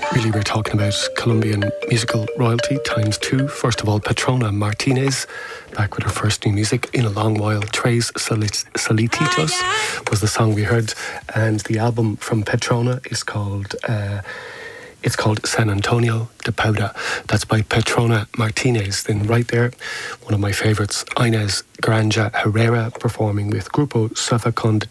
Really, we're talking about Colombian musical royalty times two. First of all, Petrona Martinez, back with her first new music in a long while. Tres Solititos was the song we heard, and the album from Petrona is called San Antonio de Pauda. That's by Petrona Martinez. Then right there, one of my favourites, Inés Granja Herrera, performing with Grupo Surfa con